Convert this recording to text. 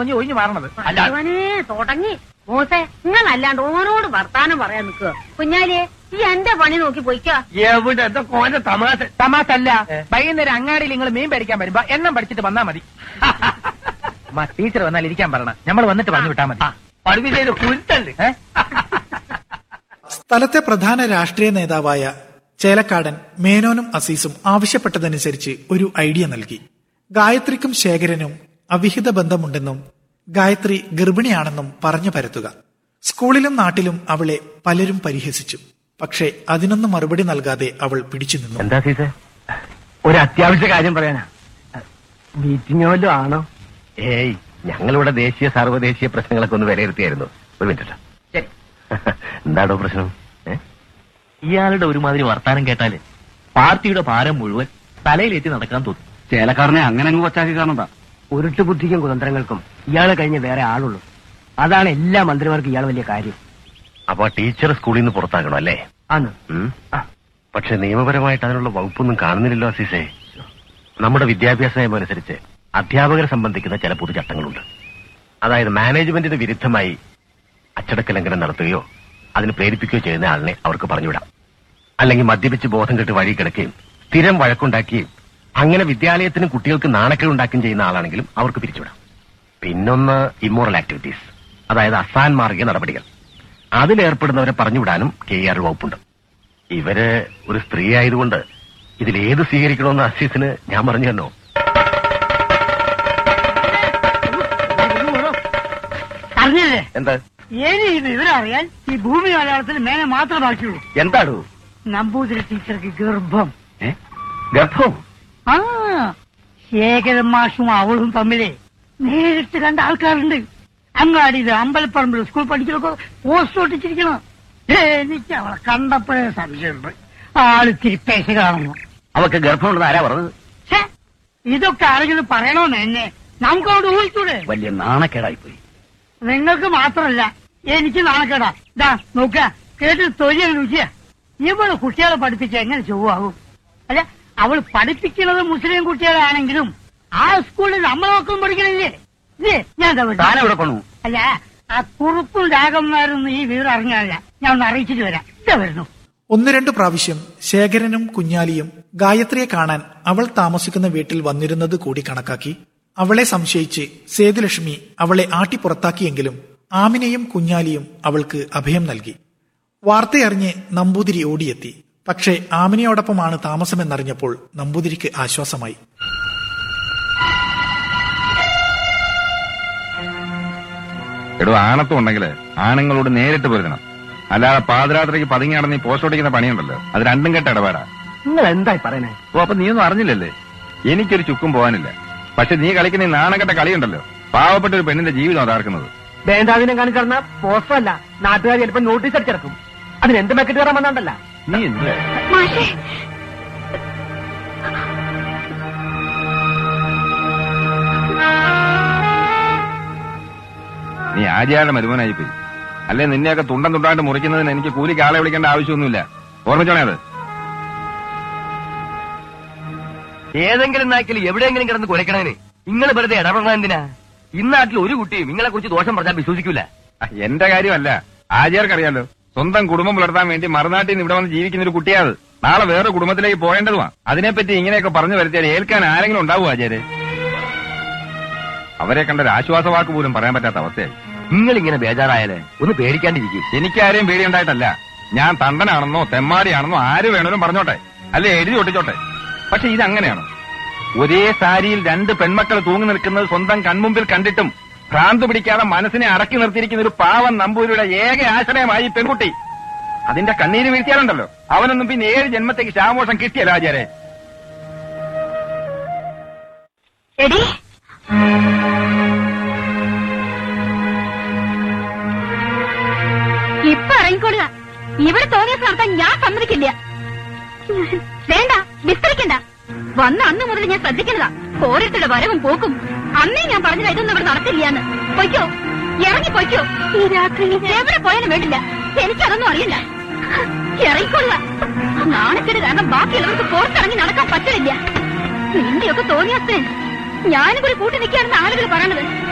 നീ ഒഴിഞ്ഞു മാറണത്. തുടങ്ങി മോസെ, നിങ്ങൾ അല്ലാണ്ട് ഓനോട് വർത്താനം പറയാൻ നിൽക്കുക. കുഞ്ഞാലിയെ ഈ എന്റെ പണി നോക്കി പോയിക്കാ. എവിടെ തമാശ അല്ല. വൈകുന്നേരം അങ്ങാടിയിൽ നിങ്ങൾ മീൻ പഠിക്കാൻ വരുമ്പോ എണ്ണം പഠിച്ചിട്ട് വന്നാ മതി. ടീച്ചർ വന്നാൽ ഇരിക്കാൻ പറയണം. നമ്മൾ വന്നിട്ട് പറഞ്ഞു വിട്ടാ മതി. പഠിപ്പിച്ചതിന് കുരുത്തണ്ട്. സ്ഥലത്തെ പ്രധാന രാഷ്ട്രീയ നേതാവായ ചേലക്കാടൻ മേനോനും അസീസും ആവശ്യപ്പെട്ടതനുസരിച്ച് ഒരു ഐഡിയ നൽകി. ഗായത്രിക്കും ശേഖരനും അവിഹിത ബന്ധമുണ്ടെന്നും ഗായത്രി ഗർഭിണിയാണെന്നും പറഞ്ഞു പരത്തുക. സ്കൂളിലും നാട്ടിലും അവളെ പലരും പരിഹസിച്ചു. പക്ഷെ അതിനൊന്നും മറുപടി നൽകാതെ അവൾ പിടിച്ചു നിന്നു. എന്താ സീസേ, ഒരു അത്യാവശ്യ കാര്യം പറയാനാ. മീറ്റിംഗ് വല്ലതും ആണോ? ഏയ്, ഞങ്ങളിവിടെ ദേശീയ സർവ്വദേശീയ പ്രശ്നങ്ങളൊക്കെ ഒന്ന് വിലയിരുത്തിയായിരുന്നു. ഒരു മിനിറ്റ്. ശരി. എന്താണോ പ്രശ്നം? ഇയാളുടെ ഒരുമാതിരി വർത്താനം കേട്ടാല് പാർട്ടിയുടെ ഭാരം മുഴുവൻ തലയിലേറ്റി നടക്കാൻ തോന്നും. ചേലക്കാരനെ അങ്ങനെ അങ്ങ് കൊച്ചാക്കി കാണണ്ട. ഉരുട്ടു ബുദ്ധിക്കും കുതന്ത്രങ്ങൾക്കും ഇയാളെ കഴിഞ്ഞ് വേറെ ആളുള്ളൂ. അതാണ് എല്ലാ മന്ത്രിമാർക്കും ഇയാൾ വലിയ കാര്യം. അപ്പൊ ടീച്ചർ സ്കൂളിൽ നിന്ന് പുറത്താക്കണോ അല്ലേ? ആണ്. പക്ഷെ നിയമപരമായിട്ട് അതിനുള്ള വകുപ്പൊന്നും കാണുന്നില്ലല്ലോ അസീസേ. നമ്മുടെ വിദ്യാഭ്യാസ നിയമം അനുസരിച്ച് അധ്യാപകരെ സംബന്ധിക്കുന്ന ചില പൊതുചട്ടങ്ങളുണ്ട്. അതായത് മാനേജ്മെന്റിന് വിരുദ്ധമായി അച്ചടക്ക ലംഘനം നടത്തുകയോ അതിന് പ്രേരിപ്പിക്കുകയോ ചെയ്യുന്ന ആളിനെ അവർക്ക് പറഞ്ഞുവിടാം. അല്ലെങ്കിൽ മദ്യപിച്ച് ബോധം കെട്ട് വഴി കിടക്കുകയും സ്ഥിരം വഴക്കുണ്ടാക്കുകയും അങ്ങനെ വിദ്യാലയത്തിനും കുട്ടികൾക്ക് നാണക്കേടുണ്ടാക്കുകയും ചെയ്യുന്ന ആളാണെങ്കിലും അവർക്ക് പിരിച്ചുവിടാം. പിന്നൊന്ന് ഇമ്മോറൽ ആക്ടിവിറ്റീസ്, അതായത് അസാൻമാർഗിക നടപടികൾ. അതിലേർപ്പെടുന്നവരെ പറഞ്ഞുവിടാനും KR വകുപ്പുണ്ട്. ഇവര് ഒരു സ്ത്രീ ആയതുകൊണ്ട് ഇതിലേത് സ്വീകരിക്കണമെന്ന് അസീസിന് ഞാൻ പറഞ്ഞു തന്നോ? അറിഞ്ഞല്ലേ എന്താ? ഏനി ഇത് ഇവരറിയാൻ ഈ ഭൂമി മലയാളത്തിൽ മേനെ മാത്രം ബാക്കിയുള്ളൂ. എന്താടൂ? നമ്പൂതിരി ടീച്ചർക്ക് ഗർഭം. ഗർഭം? ആ, ശേഖരൻ മാഷും അവളും തമ്മിലെ നേരിട്ട് കണ്ട ആൾക്കാരുണ്ട്. അങ്ങാടിയിൽ അമ്പലപ്പറമ്പിൽ സ്കൂൾ പഠിക്കലൊക്കെ പോസ്റ്റ് ഒട്ടിച്ചിരിക്കണം. എനിക്ക് അവളെ കണ്ടപ്പോഴേ സംശയമുണ്ട്. ആളിത്തിരി പേശ കാണുന്നു. അവക്ക് ഗർഭമുണ്ടെന്ന് ആരാ പറഞ്ഞത്? ഇതൊക്കെ ആരെങ്കിലും പറയണോന്ന് എന്നെ നമുക്ക് അവിടെ ഊഹിച്ചൂടെ? വലിയ നാണക്കേടായിപ്പോയി. നിങ്ങൾക്ക് മാത്രമല്ല എനിക്ക് നാണക്കേടാ. ഇതാ നോക്ക, കേട്ട് തൊഴിൽ രുചിയ. ഇവള് കുട്ടികളെ പഠിപ്പിച്ച എങ്ങനെ ചൊവ്വാകും? അല്ല, അവൾ പഠിപ്പിക്കുന്നത് മുസ്ലിം കുട്ടികളാണെങ്കിലും ആ സ്കൂളിൽ നമ്മളൊക്കെ പഠിക്കണില്ലേ? ഞാൻ അല്ല, ആ കുറുപ്പും രാഗന്മാരൊന്നും ഈ വീട് അറിഞ്ഞാല ഞാൻ ഒന്ന് അറിയിച്ചിട്ട് വരാം. ഇതാ വരുന്നു. 1-2 പ്രാവശ്യം ശേഖരനും കുഞ്ഞാലിയും ഗായത്രിയെ കാണാൻ അവൾ താമസിക്കുന്ന വീട്ടിൽ വന്നിരുന്നത് കൂടി കണക്കാക്കി അവളെ സംശയിച്ച് സേതുലക്ഷ്മി അവളെ ആട്ടിപ്പുറത്താക്കിയെങ്കിലും ആമിനയും കുഞ്ഞാലിയും അവൾക്ക് അഭയം നൽകി. വാർത്തയറിഞ്ഞ് നമ്പൂതിരി ഓടിയെത്തി. പക്ഷേ ആമിനയോടൊപ്പമാണ് താമസമെന്നറിഞ്ഞപ്പോൾ നമ്പൂതിരിക്ക് ആശ്വാസമായി. എടോ, ആണത്വം ഉണ്ടെങ്കിൽ ആണുങ്ങളോട് നേരിട്ട് പൊരുതണം. അല്ലാതെ പാതിരാത്രിക്ക് പതുങ്ങി നടന്ന് ഈ പോസ്റ്റ് ഓടിക്കുന്ന പണിയുണ്ടല്ലോ, അത് രണ്ടും കെട്ട ഇടപാടാ. നിങ്ങൾ എന്തായി പറയണേ? ഓ, അപ്പൊ നീയൊന്നും അറിഞ്ഞില്ലല്ലേ? എനിക്കൊരു ചുക്കും പോകാനില്ല. പക്ഷെ നീ കളിക്കുന്ന ഈ നാണക്കെട്ട കളിയുണ്ടല്ലോ, പാവപ്പെട്ട ഒരു പെണ്ണിന്റെ ജീവിതം അതാർക്കുന്നത്. വേണ്ടാതിനെ കാണിച്ചിറന്ന പോസ്റ്റർ അല്ല, നാട്ടുകാർ ചിലപ്പോൾ നോട്ടീസ് അടിച്ചിറക്കും. അതിന് എന്ത് മെക്കെട്ട് കയറാൻ വന്നാണ്ടല്ല. നീ എന്ത് നീ ആര്യാരുടെ മരുമോനായി പോയി. അല്ലെ നിന്നെയൊക്കെ തുണ്ടം തുണ്ടായിട്ട് മുറിക്കുന്നതിന് എനിക്ക് കൂലിക്ക് ആളെ വിളിക്കേണ്ട ആവശ്യമൊന്നുമില്ല. ഓർമ്മിച്ചോണേ അത്. ഏതെങ്കിലും നാക്കിൽ എവിടെയെങ്കിലും കിടന്ന് കുലക്കണതിന് നിങ്ങൾ വെറുതെ ഇടപെടണം എന്തിനാ? ഇന്നാട്ടിൽ ഒരു കുട്ടിയും നിങ്ങളെ കുറിച്ച് ദോഷം പറഞ്ഞാൽ വിശ്വസിക്കൂല. എന്റെ കാര്യമല്ല, ആര്യാർക്കറിയാലോ. സ്വന്തം കുടുംബം പുലർത്താൻ വേണ്ടി മറുനാട്ടിൽ നിന്ന് ഇവിടെ വന്ന് ജീവിക്കുന്ന ഒരു കുട്ടിയാത്. നാളെ വേറെ കുടുംബത്തിലേക്ക് പോകേണ്ടതുമാണ്. അതിനെപ്പറ്റി ഇങ്ങനെയൊക്കെ പറഞ്ഞു വരുത്തിയാൽ ഏൽക്കാൻ ആരെങ്കിലും ഉണ്ടാവുക ആചാര്യ? അവരെ കണ്ട ഒരു ആശ്വാസവാക്ക് പോലും പറയാൻ പറ്റാത്ത അവസ്ഥയായി. നിങ്ങൾ ഇങ്ങനെ ബേജാറായാലേ ഒന്ന് പേടിക്കാണ്ടിരിക്കും. എനിക്കാരെയും പേടിയുണ്ടായിട്ടല്ല. ഞാൻ തണ്ടനാണെന്നോ തെമ്മാടിയാണെന്നോ ആര് വേണേലും പറഞ്ഞോട്ടെ, അല്ലെ എഴുതി ഒട്ടിച്ചോട്ടെ. പക്ഷെ ഇതങ്ങനെയാണോ? ഒരേ സാരിയിൽ 2 പെൺമക്കൾ തൂങ്ങി നിൽക്കുന്നത് സ്വന്തം കൺമുമ്പിൽ കണ്ടിട്ടും ഭ്രാന്ത് പിടിക്കാതെ മനസ്സിനെ അടക്കി നിർത്തിയിരിക്കുന്ന ഒരു പാവം നമ്പൂരിയുടെ ഏക ആശ്രയമായി പെൺകുട്ടി. അതിന്റെ കണ്ണീര് വീഴ്ത്തിയാലുണ്ടല്ലോ, അവനൊന്നും പിന്നെ 7 ജന്മത്തേക്ക് ശാമോഷം കിട്ടിയല്ലോ ആചാര്യ. ഇപ്പൊ ഇറങ്ങിക്കൊള്ളുക. ഇവിടെ തോന്നിയ നടത്താൻ ഞാൻ സമ്മതിക്കില്ല. വേണ്ട, വിസ്തരിക്കണ്ട. വന്ന അന്ന് മുതൽ ഞാൻ ശ്രദ്ധിക്കുന്നതാ ഓരോരുത്തരുടെ വരവും പോക്കും. അന്നേ ഞാൻ പറഞ്ഞതാ ഇതൊന്നും ഇവിടെ നടത്തില്ലാന്ന്. പൊയ്ക്കോ, ഇറങ്ങി പൊയ്ക്കോ. ഈ രാത്രി എവിടെ പോയാലും വേണ്ടില്ല, എനിക്കതൊന്നും അറിയില്ല. ഇറങ്ങിക്കൊള്ളുക. നാണക്കേട് കാരണം ബാക്കിയുള്ളവർക്ക് പുറത്തിറങ്ങി നടക്കാൻ പറ്റില്ല. നിന്റെയൊക്കെ തോന്നിയസ്ഥ ഞാനും കൂടി കൂട്ടി നിൽക്കുകയാണെന്ന് ആളുകൾ പറയണത്.